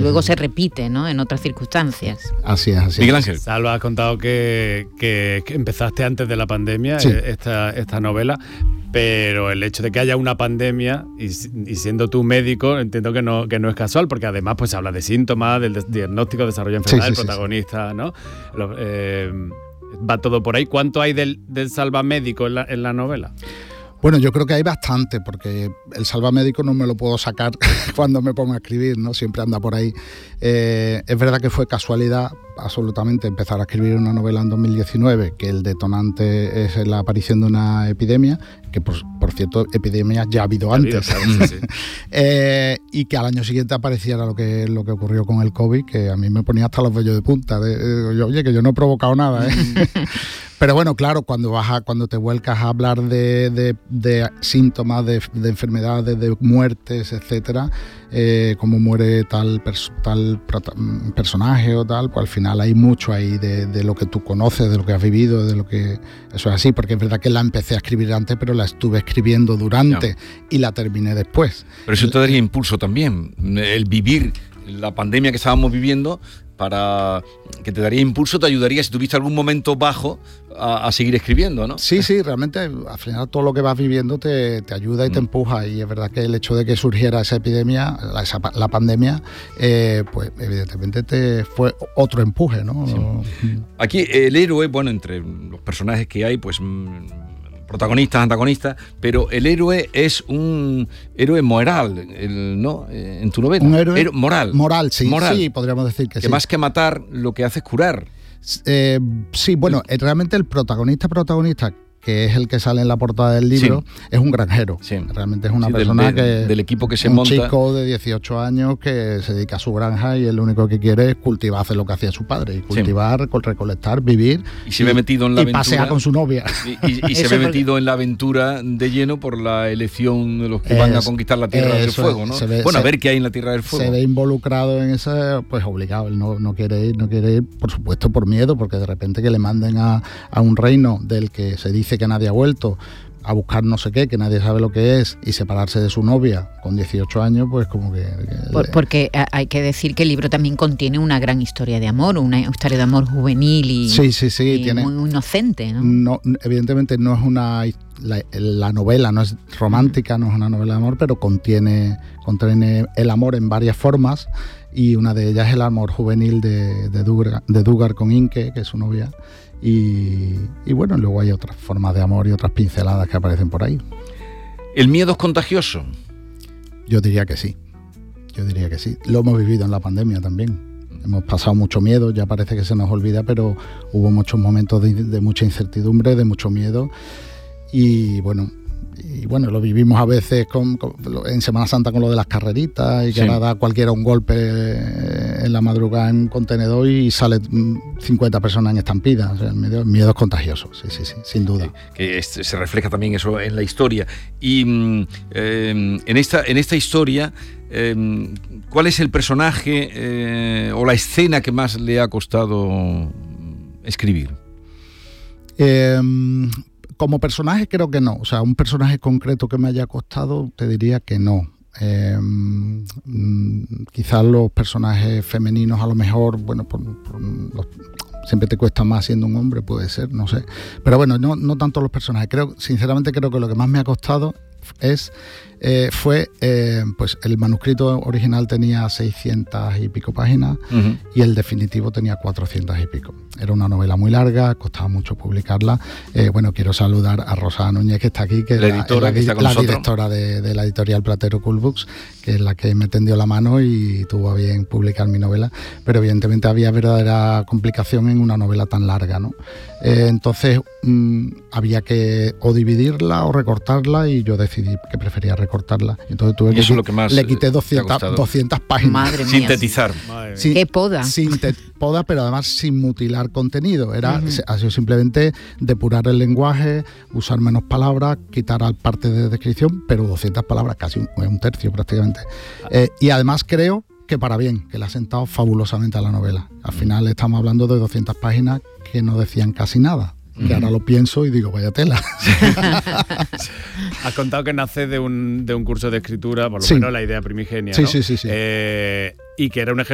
luego se repite, ¿no?, en otras circunstancias. Así es. Miguel Ángel. Salva, has contado que empezaste antes de la pandemia, sí, esta novela, pero el hecho de que haya una pandemia y siendo tú médico, entiendo que no es casual, porque además pues habla de síntomas, del diagnóstico, desarrollo de enfermedad, el protagonista, ¿no? Va todo por ahí. ¿Cuánto hay del salvamédico en la novela? Bueno, yo creo que hay bastante, porque el salvamédico no me lo puedo sacar cuando me pongo a escribir, ¿no? Siempre anda por ahí. Es verdad que fue casualidad absolutamente empezar a escribir una novela en 2019, que el detonante es la aparición de una epidemia, que por cierto, epidemias ya ha habido antes. Sí. Y que al año siguiente apareciera lo que ocurrió con el COVID, que a mí me ponía hasta los vellos de punta. Oye, que yo no he provocado nada, ¿eh? Pero bueno, claro, cuando te vuelcas a hablar de síntomas, de enfermedades, de muertes, etcétera, cómo muere tal personaje o tal, pues al final hay mucho ahí de lo que tú conoces, de lo que has vivido, de lo que... Eso es así, porque es verdad que la empecé a escribir antes, pero la estuve escribiendo durante y la terminé después. Pero eso te daría impulso también, el vivir la pandemia que estábamos viviendo, para que te daría impulso, te ayudaría si tuviste algún momento bajo a seguir escribiendo, ¿no? Sí, realmente al final todo lo que vas viviendo te ayuda y te empuja, y es verdad que el hecho de que surgiera esa epidemia, la pandemia, pues evidentemente te fue otro empuje, ¿no? Sí. Aquí el héroe, bueno, entre los personajes que hay, pues protagonistas, antagonistas, pero el héroe es un héroe moral, ¿no? En tu novela. Un héroe moral. Moral, sí, podríamos decir que sí. Que más que matar, lo que hace es curar. Sí, bueno, realmente el protagonista, que es el que sale en la portada del libro, es un granjero. Sí. Realmente es una persona del equipo que se monta. Un chico de 18 años que se dedica a su granja y él lo único que quiere es cultivar, hacer lo que hacía su padre, y cultivar, recolectar, vivir. Y se ve metido en la aventura. Y pasea con su novia. Y se ve metido en la aventura de lleno por la elección de los que van a conquistar la Tierra del Fuego, ¿no? A ver qué hay en la Tierra del Fuego. Se ve involucrado en eso, pues obligado. Él no quiere ir, por supuesto, por miedo, porque de repente que le manden a un reino del que se dice que nadie ha vuelto, a buscar no sé qué, que nadie sabe lo que es, y separarse de su novia con 18 años, pues como que... Porque hay que decir que el libro también contiene una gran historia de amor, una historia de amor juvenil y tiene, muy inocente, ¿no? No, evidentemente no es la novela no es romántica, no es una novela de amor, pero contiene el amor en varias formas, y una de ellas es el amor juvenil de Duggar con Inke, que es su novia. Y bueno, luego hay otras formas de amor y otras pinceladas que aparecen por ahí. ¿El miedo es contagioso? Yo diría que sí. Lo hemos vivido en la pandemia también. Hemos pasado mucho miedo, ya parece que se nos olvida, pero hubo muchos momentos de mucha incertidumbre, de mucho miedo. Y bueno, lo vivimos a veces en Semana Santa con lo de las carreritas, y que ahora da cualquiera un golpe en la madrugada en un contenedor y sale 50 personas en estampida. O sea, el miedo es contagioso, sí, sin duda. Que se refleja también eso en la historia. Y en esta historia, ¿cuál es el personaje o la escena que más le ha costado escribir? Como personaje creo que no, o sea, un personaje concreto que me haya costado, te diría que no. Quizás los personajes femeninos a lo mejor, bueno, siempre te cuesta más siendo un hombre, puede ser, no sé. Pero bueno, no tanto los personajes. Sinceramente creo que lo que más me ha costado fue pues el manuscrito original tenía 600 y pico páginas, y el definitivo tenía 400 y pico. Era una novela muy larga, costaba mucho publicarla. Bueno, quiero saludar a Rosa Núñez, que está aquí, que es la directora de la editorial Platero Cool Books, que es la que me tendió la mano y tuvo a bien publicar mi novela, pero evidentemente había verdadera complicación en una novela tan larga, ¿no? Entonces había que o dividirla o recortarla, y yo decidí que prefería recortarla. Entonces le quité 200 páginas. Madre mía. Sintetizar. Sí, qué poda. Poda, pero además sin mutilar contenido. Ha sido simplemente depurar el lenguaje, usar menos palabras, quitar parte de descripción, pero 200 palabras, casi un tercio prácticamente. Y además creo que para bien, que le ha sentado fabulosamente a la novela. Al final estamos hablando de 200 páginas que no decían casi nada. Que ahora lo pienso y digo, vaya tela. Has contado que nace de un curso de escritura, por lo menos la idea primigenia, ¿no? Sí. Y que era un ejercicio